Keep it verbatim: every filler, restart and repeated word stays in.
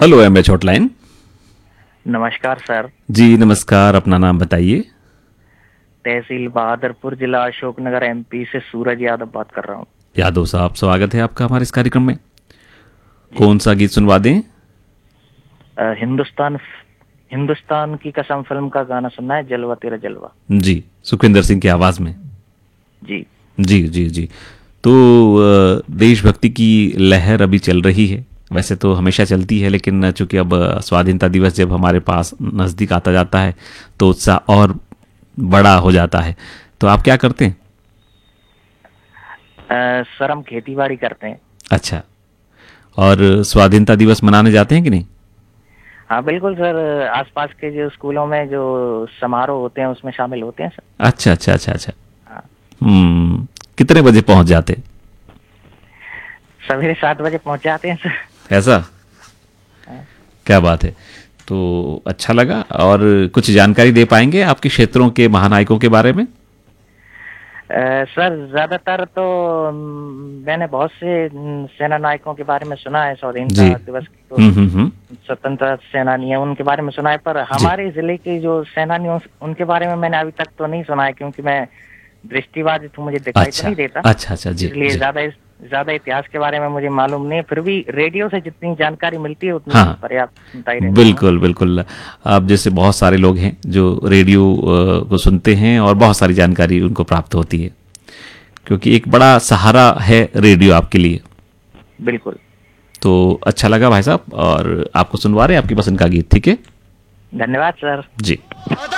Hello M H hotline. नमस्कार sir. जी नमस्कार, अपना नाम बताइए। तहसील बहादुरपुर, जिला अशोकनगर, एमपी से सूरज यादव बात कर रहा हूँ। यादव साहब, स्वागत है आपका हमारे इस कार्यक्रम में। जी। कौन सा गीत सुनवा दें? अ, हिंदुस्तान हिंदुस्तान की कसम फिल्म का गाना सुनना है, जलवा तेरा जलवा। जी, सुखविंदर सिंह की आवाज में। जी। जी जी जी। तो अ, देशभक्ति की लहर अभी चल रही है, वैसे तो हमेशा चलती है, लेकिन चूंकि अब अ, स्वाधीनता दिवस जब हमारे पास नज़दीक आता जाता है तो उत्साह और बड़ा हो जाता है। तो आप क्या करते हैं? अ, सर हम खेती बाड़ी करते हैं। अच्छा। और स्वाधीनता दिवस मनाने जाते हैं कि नहीं? हाँ बिल्कुल सर, आसपास के जो स्कूलों में जो समारोह होते हैं उसमें शामिल होते हैं सर। अच्छा अच्छा अच्छा अच्छा। हाँ। हम्म। कितने बजे पहुंच जाते? सवेरे सात बजे पहुंच जाते हैं सर। ऐसा? हाँ। क्या बात है। तो अच्छा लगा। और कुछ जानकारी दे पाएंगे आपके क्षेत्रों के महानायकों के बारे में? अ, सर ज्यादातर तो म, मैंने बहुत से न, सेना नायकों के बारे में सुना है। जी। स्वाधीनता दिवस की तो हम्म हम्म हम्म। स्वतंत्रता सेनानी है उनके बारे में सुना है, पर जी। हमारे जिले के जो सेनानी हैं, उनके बारे में मैंने अभी तक तो नहीं सुना है, क्योंकि मैं दृष्टिबाधित हूँ, मुझे दिखाई तो अच्छा नहीं देता। अच्छा अच्छा। जी इसलिए जी। ज्यादा इस ज्यादा इतिहास के बारे में मुझे मालूम नहीं है। फिर भी रेडियो से जितनी जानकारी मिलती है उतनी हाँ, पर्याप्त सुनता ही रहता हूँ मैं। बिल्कुल बिल्कुल। आप जैसे बहुत सारे लोग हैं जो रेडियो अ, को सुनते हैं और बहुत सारी जानकारी उनको प्राप्त होती है, क्योंकि एक बड़ा सहारा है रेडियो आपके लिए। बिल्कुल। तो अच्छा लगा भाई साहब, और आपको सुनवा रहे हैं आपकी पसंद का गीत, ठीक है? धन्यवाद सर। जी।